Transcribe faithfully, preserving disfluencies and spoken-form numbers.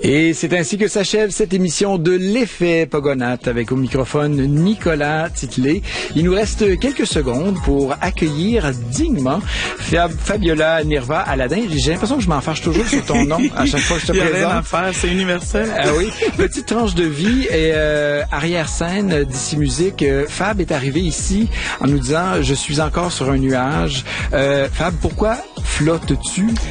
Et c'est ainsi que s'achève cette émission de l'Effet Pogonat avec au microphone Nicolas Titley. Il nous reste quelques secondes pour accueillir dignement Fab- Fabiola Nirva Aladin. J'ai l'impression que je m'en fâche toujours sur ton nom à chaque fois que je te présente. Il y a présente. rien à faire, c'est universel. Ah oui, petite tranche de vie et euh, arrière-scène d'ici musique. Euh, Fab est arrivé ici en nous disant « Je suis encore sur un nuage ». Euh, Fab, pourquoi flottes-tu?